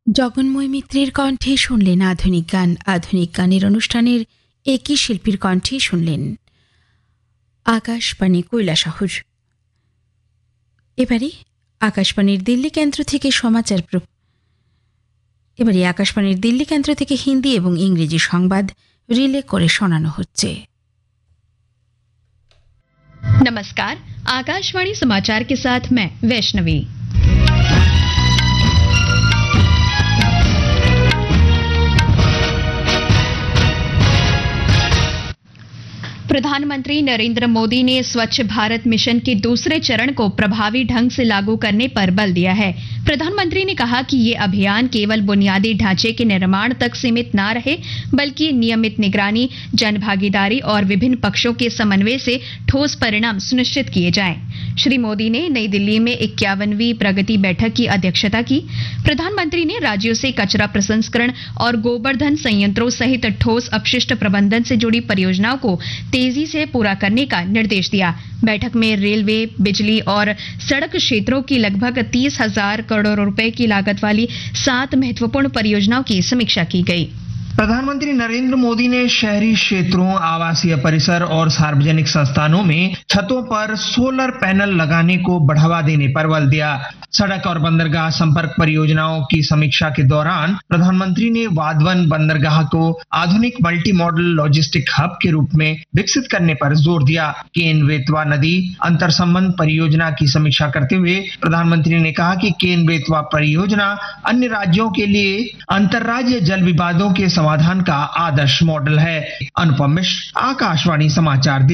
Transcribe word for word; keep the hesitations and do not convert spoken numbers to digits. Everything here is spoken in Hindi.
জগন্ময় মিত্রের কণ্ঠে শুনলেন আধুনিক গান। আধুনিক গানের অনুষ্ঠানের একই শিল্পীর কণ্ঠে শুনলেন আকাশবাণী কৈলাসহর। এবারে আকাশবাণীর দিল্লি কেন্দ্র থেকে সমাচার এবারে আকাশবাণীর দিল্লি কেন্দ্র থেকে হিন্দি এবং ইংরেজি সংবাদ রিলে করে শোনানো হচ্ছে। नमस्कार, आकाशवाणी समाचार के साथ मैं वैष्णवी। प्रधानमंत्री नरेंद्र मोदी ने स्वच्छ भारत मिशन के दूसरे चरण को प्रभावी ढंग से लागू करने पर बल दिया है। प्रधानमंत्री ने कहा कि ये अभियान केवल बुनियादी ढांचे के निर्माण तक सीमित न रहे, बल्कि नियमित निगरानी, जनभागीदारी और विभिन्न पक्षों के समन्वय से ठोस परिणाम सुनिश्चित किए जाएं। श्री मोदी ने नई दिल्ली में इक्यावनवीं प्रगति बैठक की अध्यक्षता की। प्रधानमंत्री ने राज्यों से कचरा प्रसंस्करण और गोबरधन संयंत्रों सहित ठोस अपशिष्ट प्रबंधन से जुड़ी परियोजनाओं को तेजी से पूरा करने का निर्देश दिया। बैठक में रेलवे, बिजली और सड़क क्षेत्रों की लगभग तीस हजार करोड़ रुपए की लागत वाली सात महत्वपूर्ण परियोजनाओं की समीक्षा की गई। प्रधानमंत्री नरेंद्र मोदी ने शहरी क्षेत्रों, आवासीय परिसर और सार्वजनिक संस्थानों में छतों पर सोलर पैनल लगाने को बढ़ावा देने पर बल दिया। सड़क और बंदरगाह संपर्क परियोजनाओं की समीक्षा के दौरान प्रधानमंत्री ने वाधवन बंदरगाह को आधुनिक मल्टी मॉडल लॉजिस्टिक हब के रूप में विकसित करने पर जोर दिया। केन बेतवा नदी अंतर संबंध परियोजना की समीक्षा करते हुए प्रधानमंत्री ने कहा कि केन बेतवा परियोजना अन्य राज्यों के लिए अंतर्राज्य जल विवादों के समाधान का आदर्श मॉडल है। अनुपम मिश्र, आकाशवाणी समाचार।